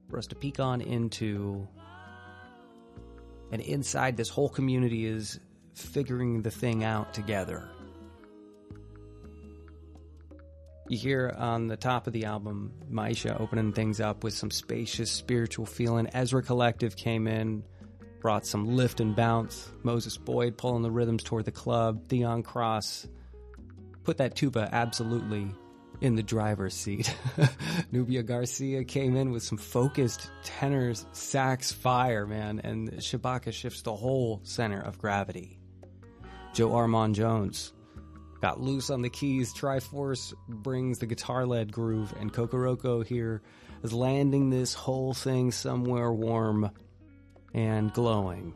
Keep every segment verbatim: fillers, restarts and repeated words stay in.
for us to peek on into. And inside, this whole community is figuring the thing out together. You hear on the top of the album, Maisha opening things up with some spacious spiritual feeling. Ezra Collective came in, brought some lift and bounce. Moses Boyd pulling the rhythms toward the club. Theon Cross put that tuba absolutely in the driver's seat. Nubia Garcia came in with some focused tenor sax fire, man, and Shabaka shifts the whole center of gravity. Joe Armand Jones got loose on the keys. Triforce brings the guitar-led groove, and Kokoroko here is landing this whole thing somewhere warm and glowing.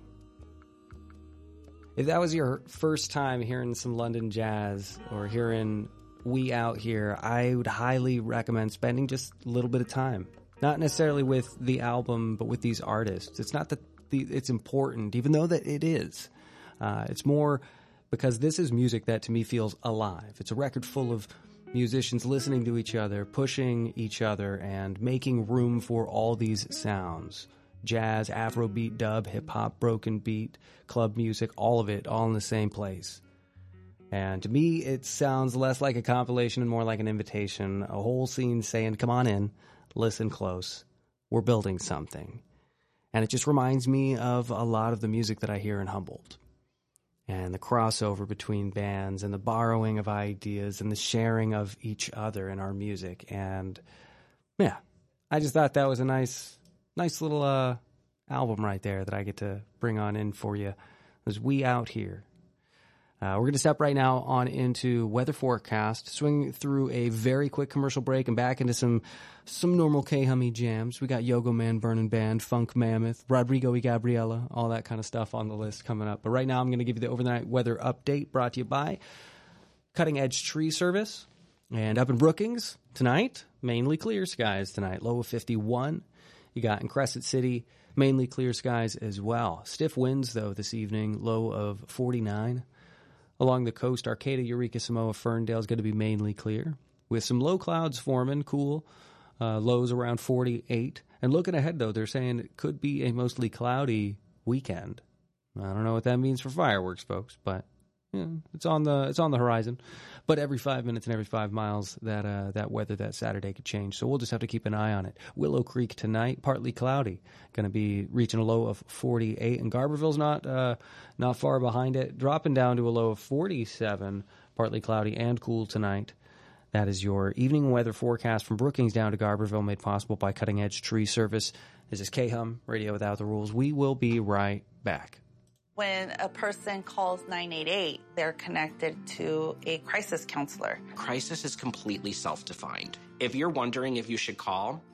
If that was your first time hearing some London jazz or hearing We Out Here, I would highly recommend spending just a little bit of time. Not necessarily with the album, but with these artists. It's not that the, it's important, even though that it is. Uh, it's more because this is music that to me feels alive. It's a record full of musicians listening to each other, pushing each other, and making room for all these sounds. Jazz, Afrobeat, dub, hip-hop, broken beat, club music, all of it, all in the same place. And to me, it sounds less like a compilation and more like an invitation, a whole scene saying, come on in, listen close, we're building something. And it just reminds me of a lot of the music that I hear in Humboldt. And the crossover between bands and the borrowing of ideas and the sharing of each other in our music. And yeah, I just thought that was a nice, nice little uh, album right there that I get to bring on in for you. It was We Out Here. Uh, we're going to step right now on into weather forecast, swing through a very quick commercial break and back into some some normal K-Hummy jams. We got Yogo Man, Burning Band, Funk Mammoth, Rodrigo y Gabriela, all that kind of stuff on the list coming up. But right now I'm going to give you the overnight weather update brought to you by Cutting Edge Tree Service. And up in Brookings tonight, mainly clear skies tonight, low of fifty-one. You got in Crescent City, mainly clear skies as well. Stiff winds, though, this evening, low of forty-nine. Along the coast, Arcata, Eureka, Samoa, Ferndale is going to be mainly clear, with some low clouds forming, cool, uh, lows around forty-eight. And looking ahead, though, they're saying it could be a mostly cloudy weekend. I don't know what that means for fireworks, folks, but yeah, it's on the it's on the horizon. But every five minutes and every five miles, that uh, that weather that Saturday could change. So we'll just have to keep an eye on it. Willow Creek tonight, partly cloudy, going to be reaching a low of forty-eight, and Garberville's not uh, not far behind it, dropping down to a low of forty-seven, partly cloudy and cool tonight. That is your evening weather forecast from Brookings down to Garberville, made possible by Cutting Edge Tree Service. This is K-Hum, Radio Without the Rules. We will be right back. When a person calls nine eight eight, they're connected to a crisis counselor. Crisis is completely self-defined. If you're wondering if you should call,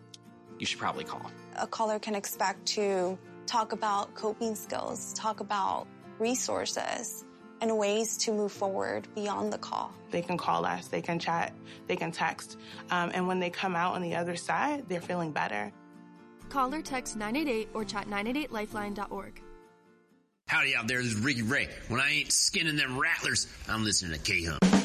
you should probably call. A caller can expect to talk about coping skills, talk about resources, and ways to move forward beyond the call. They can call us, they can chat, they can text, um, and when they come out on the other side, they're feeling better. Call or text nine eight eight or chat nine eight eight lifeline dot org. Howdy out there, this is Ricky Ray. When I ain't skinning them rattlers, I'm listening to K-Hum.